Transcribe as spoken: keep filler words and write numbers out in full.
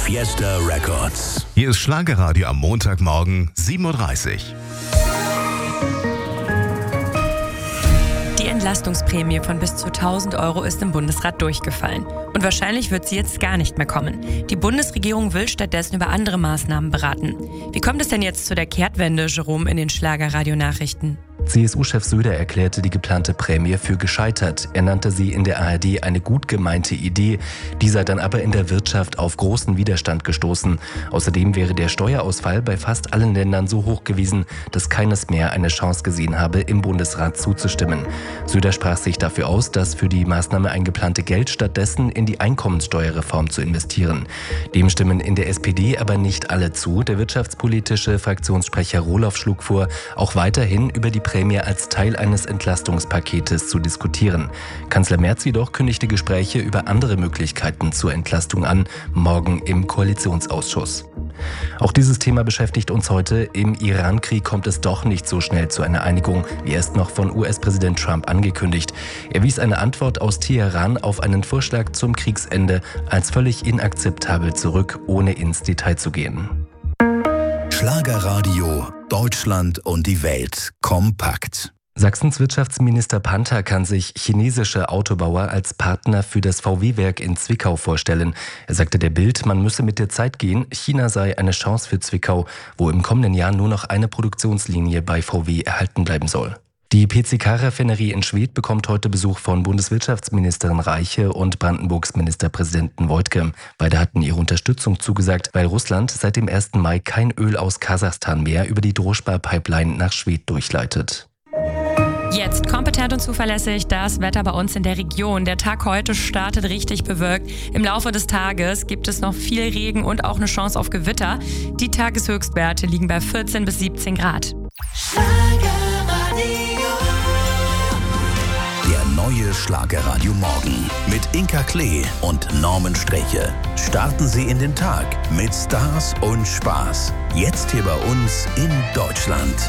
Fiesta Records. Hier ist Schlagerradio am Montagmorgen sieben Uhr dreißig. Die Entlastungsprämie von bis zu tausend Euro ist im Bundesrat durchgefallen. Und wahrscheinlich wird sie jetzt gar nicht mehr kommen. Die Bundesregierung will stattdessen über andere Maßnahmen beraten. Wie kommt es denn jetzt zu der Kehrtwende, Jerome, in den Schlagerradio-Nachrichten? C S U-Chef Söder erklärte die geplante Prämie für gescheitert. Er nannte sie in der A R D eine gut gemeinte Idee. Die sei dann aber in der Wirtschaft auf großen Widerstand gestoßen. Außerdem wäre der Steuerausfall bei fast allen Ländern so hoch gewesen, dass keines mehr eine Chance gesehen habe, im Bundesrat zuzustimmen. Söder sprach sich dafür aus, das für die Maßnahme eingeplante Geld stattdessen in die Einkommenssteuerreform zu investieren. Dem stimmen in der S P D aber nicht alle zu. Der wirtschaftspolitische Fraktionssprecher Rohloff schlug vor, auch weiterhin über die Prämie als Teil eines Entlastungspaketes zu diskutieren. Kanzler Merz jedoch kündigte Gespräche über andere Möglichkeiten zur Entlastung an, morgen im Koalitionsausschuss. Auch dieses Thema beschäftigt uns heute. Im Iran-Krieg kommt es doch nicht so schnell zu einer Einigung, wie erst noch von U S-Präsident Trump angekündigt. Er wies eine Antwort aus Teheran auf einen Vorschlag zum Kriegsende als völlig inakzeptabel zurück, ohne ins Detail zu gehen. Schlagerradio, Deutschland und die Welt kompakt. Sachsens Wirtschaftsminister Panther kann sich chinesische Autobauer als Partner für das V W-Werk in Zwickau vorstellen. Er sagte der Bild, man müsse mit der Zeit gehen. China sei eine Chance für Zwickau, wo im kommenden Jahr nur noch eine Produktionslinie bei V W erhalten bleiben soll. Die P C K-Raffinerie in Schwedt bekommt heute Besuch von Bundeswirtschaftsministerin Reiche und Brandenburgs Ministerpräsidenten Woidke. Beide hatten ihre Unterstützung zugesagt, weil Russland seit dem ersten Mai kein Öl aus Kasachstan mehr über die Droschba-Pipeline nach Schwedt durchleitet. Jetzt kompetent und zuverlässig das Wetter bei uns in der Region. Der Tag heute startet richtig bewölkt. Im Laufe des Tages gibt es noch viel Regen und auch eine Chance auf Gewitter. Die Tageshöchstwerte liegen bei vierzehn bis siebzehn Grad. Der neue Schlagerradio Morgen mit Inka Klee und Norman Streche. Starten Sie in den Tag mit Stars und Spaß. Jetzt hier bei uns in Deutschland.